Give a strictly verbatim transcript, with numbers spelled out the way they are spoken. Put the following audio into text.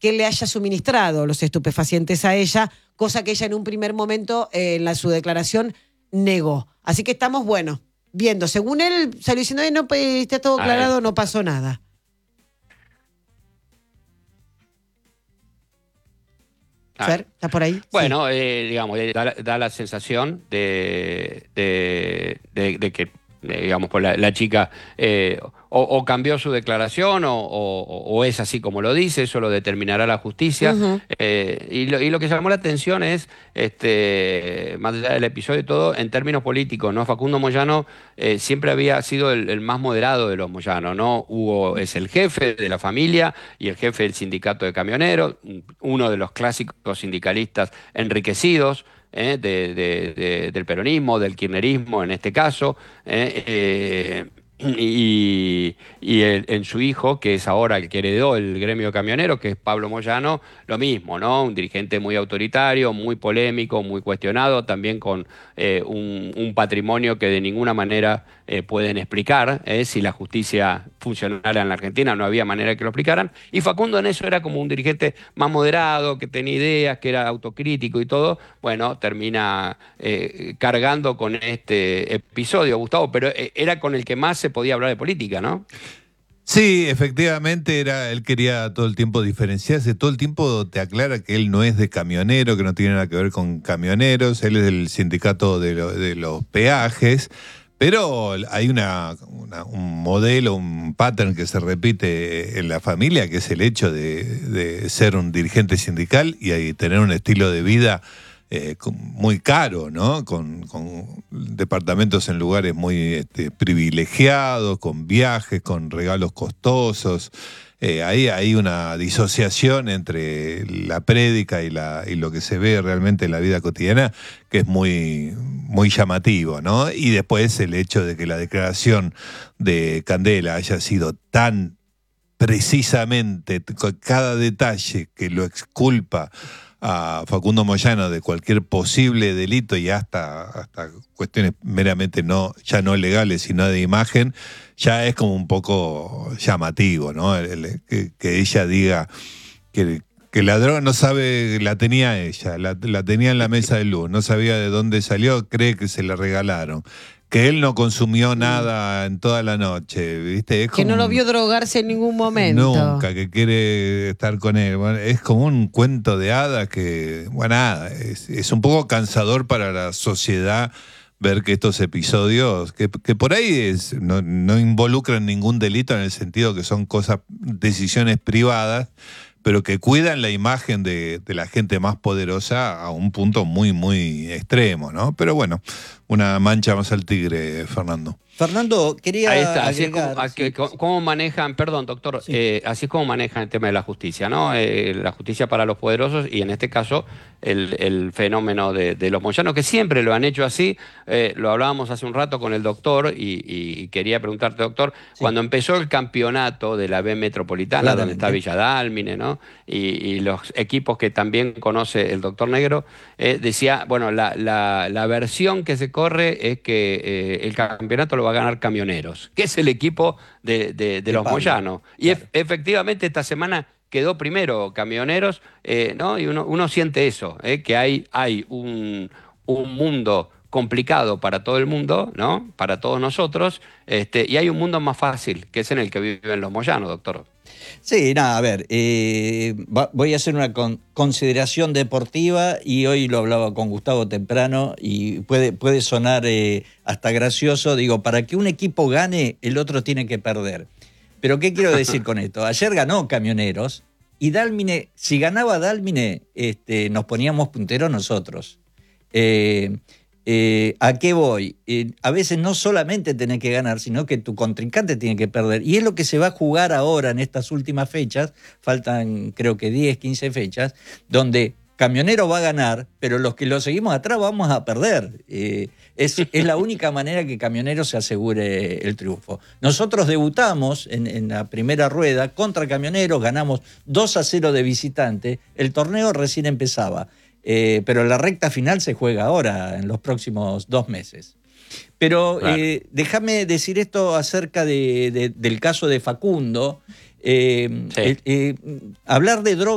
que él le haya suministrado los estupefacientes a ella, cosa que ella en un primer momento, eh, en la, su declaración, negó. Así que estamos, bueno, viendo. Según él, salió diciendo, eh, no, pues, está todo aclarado, no pasó nada. Fer, ¿está por ahí? Bueno, sí. eh, digamos, da, da la sensación de, de, de, de que, digamos, pues la, la chica eh, o, o cambió su declaración o, o, o es así como lo dice, eso lo determinará la justicia. Uh-huh. eh, y, lo, y lo que llamó la atención es, este, más allá del episodio y todo, en términos políticos, ¿no? Facundo Moyano eh, siempre había sido el, el más moderado de los Moyano, ¿no? Hugo es el jefe de la familia y el jefe del sindicato de camioneros, uno de los clásicos sindicalistas enriquecidos, ¿eh? de, de, de, del peronismo, del kirchnerismo en este caso, ¿eh? Eh, y, y el, en su hijo, que es ahora el que heredó el gremio camionero, que es Pablo Moyano, lo mismo, ¿no? Un dirigente muy autoritario, muy polémico, muy cuestionado, también con eh, un, un patrimonio que de ninguna manera eh, pueden explicar, ¿eh? Si la justicia funcionara en la Argentina no había manera de que lo explicaran, y Facundo en eso era como un dirigente más moderado, que tenía ideas, que era autocrítico y todo. Bueno, termina eh, cargando con este episodio, Gustavo, pero eh, era con el que más se podía hablar de política, ¿no? Sí, efectivamente, era, él quería todo el tiempo diferenciarse, todo el tiempo te aclara que él no es de camionero, que no tiene nada que ver con camioneros, él es del sindicato de, lo, de los peajes, pero hay una, una, un modelo, un pattern que se repite en la familia, que es el hecho de, de ser un dirigente sindical y tener un estilo de vida Eh, muy caro, ¿no? Con, con departamentos en lugares muy este, privilegiados, con viajes, con regalos costosos. Eh, ahí hay una disociación entre la prédica y, la, y lo que se ve realmente en la vida cotidiana, que es muy, muy llamativo, ¿no? Y después el hecho de que la declaración de Candela haya sido tan precisamente, con cada detalle que lo exculpa a Facundo Moyano de cualquier posible delito y hasta, hasta cuestiones meramente no, ya no legales, sino de imagen, ya es como un poco llamativo, ¿no? El, el, que, que ella diga que, que la droga no sabe, la tenía ella, la, la tenía en la mesa de luz, no sabía de dónde salió, cree que se la regalaron. Que él no consumió nada en toda la noche, ¿viste? Es que como no lo vio drogarse en ningún momento. Nunca, que quiere estar con él. Bueno, es como un cuento de hadas que, bueno, nada, es, es un poco cansador para la sociedad ver que estos episodios, que, que por ahí es, no, no involucran ningún delito en el sentido que son cosas, decisiones privadas, pero que cuidan la imagen de, de la gente más poderosa a un punto muy, muy extremo, ¿no? Pero bueno, una mancha más al tigre, Fernando. Fernando, quería Ahí está, así agregar, es como, sí, que, sí. cómo manejan, perdón doctor, Sí. eh, así es como manejan el tema de la justicia, ¿no? Eh, la justicia para los poderosos y en este caso el, el fenómeno de, de los moyanos, que siempre lo han hecho así. Eh, lo hablábamos hace un rato con el doctor y, y quería preguntarte, doctor, sí. Cuando empezó el campeonato de la B Metropolitana, Claramente. Donde está Villa Dálmine, ¿no? Y, y los equipos que también conoce el doctor Negro, eh, decía, bueno, la, la, la versión que se corre es que eh, el campeonato lo va a ganar Camioneros, que es el equipo de, de, de, de los Pablo. Moyano. Y claro. e efectivamente esta semana quedó primero Camioneros, eh, ¿no? Y uno, uno siente eso, ¿eh? Que hay, hay un, un mundo complicado para todo el mundo, ¿no? Para todos nosotros, este, y hay un mundo más fácil, que es en el que viven los Moyano, doctor. Sí, nada, a ver, eh, va, voy a hacer una con, consideración deportiva y hoy lo hablaba con Gustavo temprano y puede, puede sonar eh, hasta gracioso. Digo, para que un equipo gane, el otro tiene que perder. Pero ¿qué quiero decir con esto? Ayer ganó Camioneros y Dálmine, si ganaba Dálmine, este, nos poníamos punteros nosotros. Eh, Eh, ¿A qué voy? Eh, a veces no solamente tenés que ganar, sino que tu contrincante tiene que perder. Y es lo que se va a jugar ahora en estas últimas fechas, faltan creo que diez, quince fechas, donde Camionero va a ganar, pero los que lo seguimos atrás vamos a perder. Eh, es, es la única manera que Camionero se asegure el triunfo. Nosotros debutamos en, en la primera rueda contra Camioneros, ganamos dos a cero de visitante, el torneo recién empezaba. Eh, pero la recta final se juega ahora, en los próximos dos meses. Pero claro. eh, déjame decir esto acerca de, de, del caso de Facundo. Eh, sí. eh, eh, hablar de drogas